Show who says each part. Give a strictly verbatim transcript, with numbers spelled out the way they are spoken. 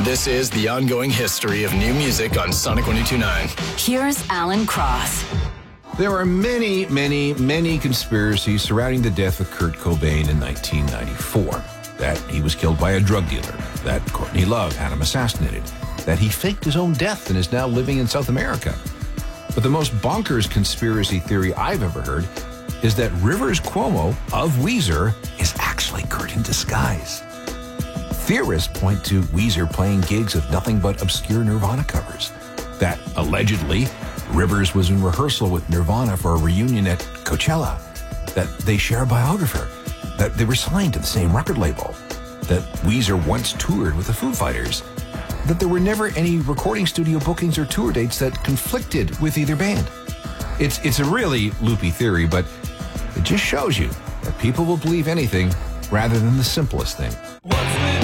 Speaker 1: This is the ongoing history of new music on Sonic one oh two point nine.
Speaker 2: Here's Alan Cross.
Speaker 3: There are many, many, many conspiracies surrounding the death of Kurt Cobain in nineteen ninety-four. That he was killed by a drug dealer, that Courtney Love had him assassinated, that he faked his own death and is now living in South America. But the most bonkers conspiracy theory I've ever heard is that Rivers Cuomo of Weezer is actually Kurt in disguise. Theorists point to Weezer playing gigs of nothing but obscure Nirvana covers. That, allegedly, Rivers was in rehearsal with Nirvana for a reunion at Coachella. That they share a biographer. That they were signed to the same record label. That Weezer once toured with the Foo Fighters. That there were never any recording studio bookings or tour dates that conflicted with either band. It's, it's a really loopy theory, but it just shows you that people will believe anything rather than the simplest thing.